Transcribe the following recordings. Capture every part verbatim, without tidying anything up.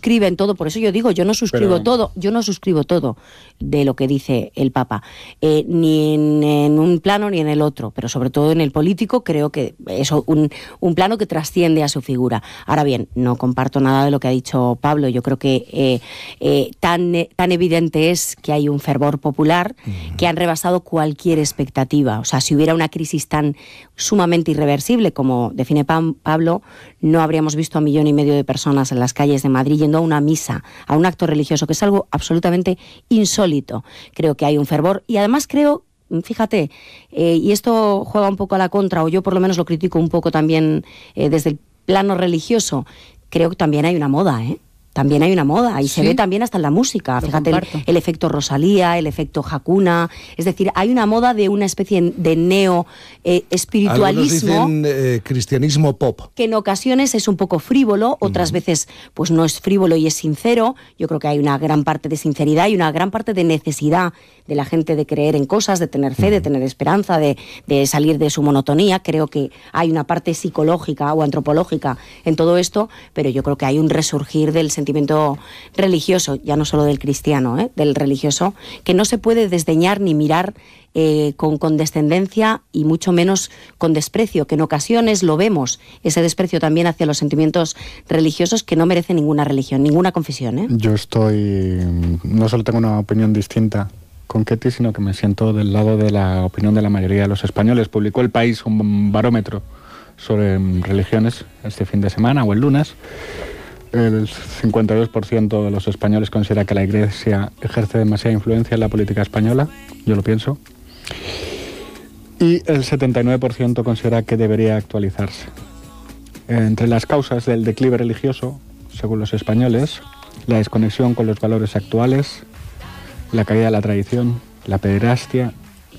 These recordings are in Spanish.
suscribe en todo, por eso yo digo, yo no suscribo Pero... todo, yo no suscribo todo de lo que dice el Papa, eh, ni en, en un plano ni en el otro, pero sobre todo en el político creo que es un, un plano que trasciende a su figura. Ahora bien, no comparto nada de lo que ha dicho Pablo, yo creo que eh, eh, tan, tan evidente es que hay un fervor popular uh-huh. que han rebasado cualquier expectativa. O sea, si hubiera una crisis tan sumamente irreversible como define Pablo, no habríamos visto a un millón y medio de personas en las calles de Madrid yendo a una misa, a un acto religioso, que es algo absolutamente insólito. Creo que hay un fervor y además creo, fíjate, eh, y esto juega un poco a la contra, o yo por lo menos lo critico un poco también eh, desde el plano religioso, creo que también hay una moda, ¿eh? También hay una moda y ¿sí? se ve también hasta en la música. Lo Fíjate el, el efecto Rosalía, el efecto Hakuna. Es decir, hay una moda de una especie de neo eh, espiritualismo. Algunos dicen eh, cristianismo pop. Que en ocasiones es un poco frívolo, otras uh-huh. veces pues no es frívolo y es sincero. Yo creo que hay una gran parte de sinceridad y una gran parte de necesidad de la gente de creer en cosas, de tener fe, uh-huh. de tener esperanza, de, de salir de su monotonía. Creo que hay una parte psicológica o antropológica en todo esto, pero yo creo que hay un resurgir del sentimiento sentimiento religioso, ya no solo del cristiano, ¿eh? del religioso, que no se puede desdeñar ni mirar eh, con condescendencia y mucho menos con desprecio, que en ocasiones lo vemos, ese desprecio también hacia los sentimientos religiosos que no merece ninguna religión, ninguna confesión. ¿eh? Yo estoy, no solo tengo una opinión distinta con Ketty, sino que me siento del lado de la opinión de la mayoría de los españoles. Publicó El País un barómetro sobre religiones este fin de semana o el lunes. El cincuenta y dos por ciento de los españoles considera que la Iglesia ejerce demasiada influencia en la política española, yo lo pienso, y el setenta y nueve por ciento considera que debería actualizarse. Entre las causas del declive religioso, según los españoles, la desconexión con los valores actuales, la caída de la tradición, la pederastia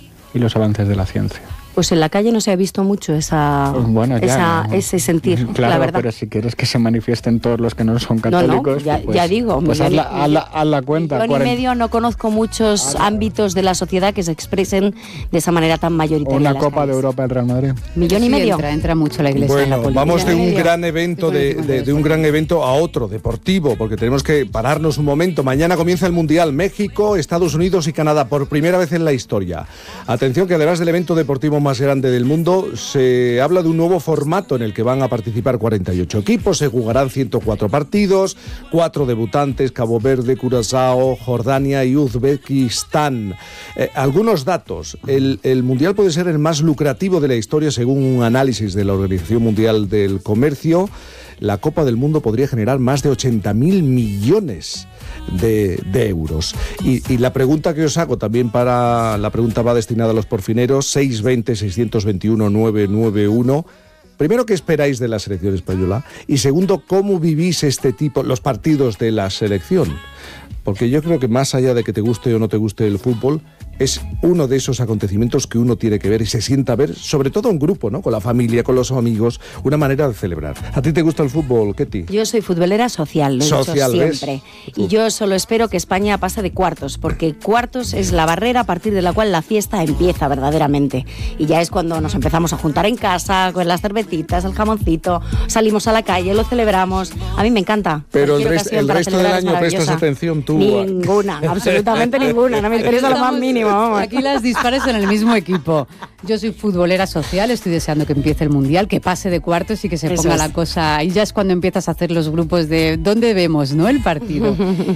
y los avances de la ciencia. Pues en la calle no se ha visto mucho esa, bueno, ya, esa no. ese sentir, claro, la verdad. Pero si quieres que se manifiesten todos los que no son católicos, no, no, ya, pues, ya digo, pues haz, la, haz, la, haz la cuenta. Millón y medio no conozco muchos Hazla. ámbitos de la sociedad que se expresen de esa manera tan mayoritaria. Una Copa calles. de Europa del Real Madrid. Millón y sí, medio. Entra, entra mucho la Iglesia. Bueno, en la política. vamos de un gran evento de, de, de un gran evento a otro deportivo, porque tenemos que pararnos un momento. Mañana comienza el Mundial. México, Estados Unidos y Canadá por primera vez en la historia. Atención que además del evento deportivo más grande del mundo, se habla de un nuevo formato en el que van a participar cuarenta y ocho equipos, se jugarán ciento cuatro partidos, cuatro debutantes, Cabo Verde, Curazao, Jordania y Uzbekistán. Eh, algunos datos, el, el Mundial puede ser el más lucrativo de la historia según un análisis de la Organización Mundial del Comercio. La Copa del Mundo podría generar más de ochenta mil millones de, de euros. Y, y la pregunta que os hago también para... La pregunta va destinada a los porfineros, seis veinte, seiscientos veintiuno, novecientos noventa y uno. Primero, ¿qué esperáis de la selección española? Y segundo, ¿cómo vivís este tipo, los partidos de la selección? Porque yo creo que más allá de que te guste o no te guste el fútbol, es uno de esos acontecimientos que uno tiene que ver y se sienta a ver, sobre todo en grupo, ¿no? Con la familia, con los amigos, una manera de celebrar. ¿A ti te gusta el fútbol, Ketty? Yo soy futbolera social, lo he social, dicho siempre. ¿Ves? Y yo solo espero que España pase de cuartos, porque cuartos es la barrera a partir de la cual la fiesta empieza verdaderamente. Y ya es cuando nos empezamos a juntar en casa, con las cervecitas, el jamoncito, salimos a la calle, lo celebramos. A mí me encanta. Pero el, rest, el resto del año prestas atención tú. Ninguna, absolutamente ninguna, no me interesa lo más mínimo. Vamos. Aquí las dispares en el mismo equipo. Yo soy futbolera social, estoy deseando que empiece el Mundial, que pase de cuartos y que se Eso ponga es. la cosa. Y ya es cuando empiezas a hacer los grupos de dónde vemos, ¿no? El partido.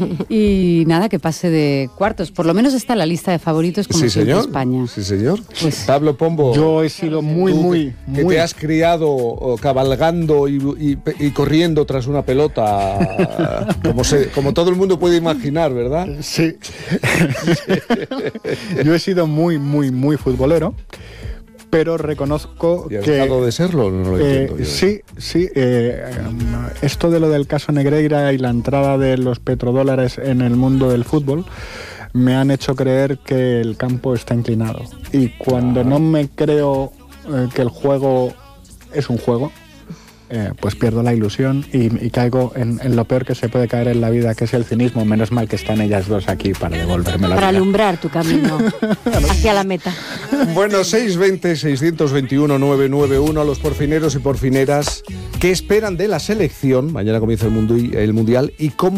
Y nada, que pase de cuartos. Por lo menos está en la lista de favoritos como sí, siempre señor. España. Sí, señor. Pues, Pablo Pombo. Yo he sido muy, muy, que muy... te has criado cabalgando y, y, y corriendo tras una pelota, como, se, como todo el mundo puede imaginar, ¿verdad? Sí. Yo he sido muy, muy, muy futbolero, pero reconozco ¿Y has que... dejado de serlo? No lo entiendo eh, yo. Sí, sí. Eh, esto de lo del caso Negreira y la entrada de los petrodólares en el mundo del fútbol me han hecho creer que el campo está inclinado. Y cuando ah. no me creo eh, que el juego es un juego, Eh, pues pierdo la ilusión y, y caigo en, en lo peor que se puede caer en la vida, que es el cinismo. Menos mal que están ellas dos aquí para devolverme la Para vida. alumbrar tu camino hacia la meta. Bueno, seis veinte, seiscientos veintiuno, novecientos noventa y uno, los porfineros y porfineras, ¿qué esperan de la selección? Mañana comienza el, mundo, el Mundial y cómo